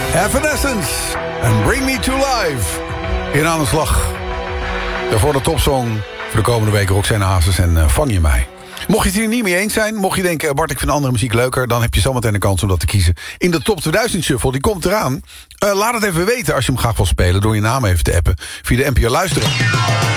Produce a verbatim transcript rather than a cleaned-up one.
Evanescence en Bring Me To Life. In aan de slag. Voor de topsong voor de komende weken Roxanne Hazes en uh, Vang Je Mij. Mocht je het hier niet mee eens zijn, mocht je denken... Bart, ik vind andere muziek leuker... dan heb je zometeen de kans om dat te kiezen. In de Top tweeduizend Shuffle, die komt eraan. Uh, laat het even weten als je hem graag wil spelen... door je naam even te appen via de N P R Luisteren.